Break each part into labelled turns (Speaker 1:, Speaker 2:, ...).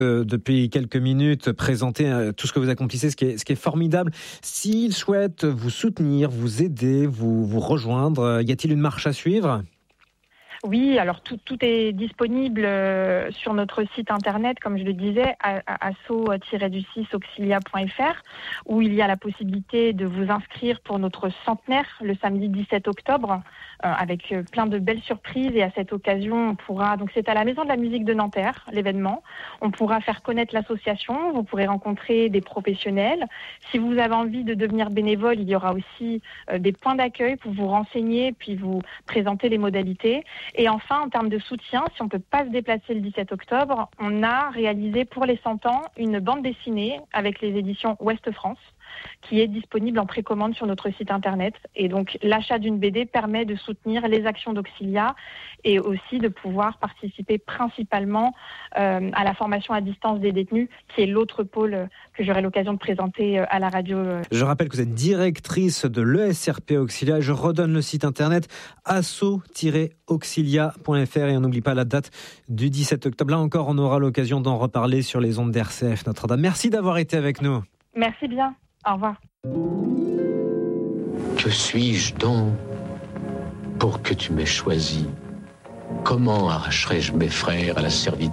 Speaker 1: depuis quelques minutes, présenter tout ce que vous accomplissez, ce qui est formidable. S'ils souhaitent vous soutenir, vous aider, vous rejoindre, y a-t-il une marche à suivre ?
Speaker 2: Oui, alors tout est disponible sur notre site internet, comme je le disais, asso-auxilia.fr, où il y a la possibilité de vous inscrire pour notre centenaire le samedi 17 octobre, avec plein de belles surprises. Et à cette occasion, on pourra, donc c'est à la Maison de la Musique de Nanterre, l'événement, on pourra faire connaître l'association, vous pourrez rencontrer des professionnels. Si vous avez envie de devenir bénévole, il y aura aussi des points d'accueil pour vous renseigner, puis vous présenter les modalités. Et enfin, en termes de soutien, si on ne peut pas se déplacer le 17 octobre, on a réalisé pour les 100 ans une bande dessinée avec les éditions Ouest France qui est disponible en précommande sur notre site internet. Et donc, l'achat d'une BD permet de soutenir les actions d'Auxilia et aussi de pouvoir participer principalement à la formation à distance des détenus, qui est l'autre pôle que j'aurai l'occasion de présenter à la radio.
Speaker 1: Je rappelle que vous êtes directrice de l'ESRP Auxilia. Je redonne le site internet asso-auxilia.fr et on n'oublie pas la date du 17 octobre. Là encore, on aura l'occasion d'en reparler sur les ondes d'RCF Notre-Dame. Merci d'avoir été avec nous.
Speaker 2: Merci bien. Au revoir.
Speaker 3: Que suis-je donc pour que tu m'aies choisi ? Comment arracherais-je mes frères à la servitude ?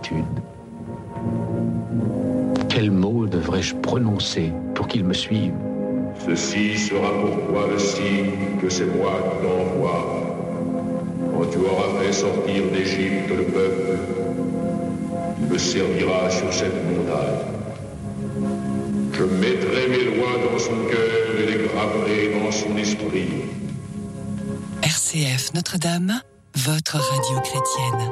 Speaker 3: Quels mots devrais-je prononcer pour qu'ils me suivent ?
Speaker 4: Ceci sera pour toi le signe que c'est moi qui t'envoie. Quand tu auras fait sortir d'Égypte le peuple, il me servira sur cette montagne. Je mettrai mes lois dans son cœur et les graverai dans son esprit.
Speaker 5: RCF Notre-Dame, votre radio chrétienne.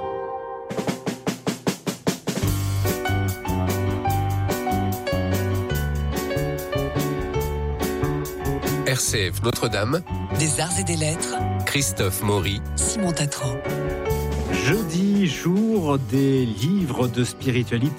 Speaker 6: RCF Notre-Dame,
Speaker 5: des arts et des lettres,
Speaker 6: Christophe Maury,
Speaker 5: Simon Tatran.
Speaker 1: Jeudi, jour des livres de spiritualité.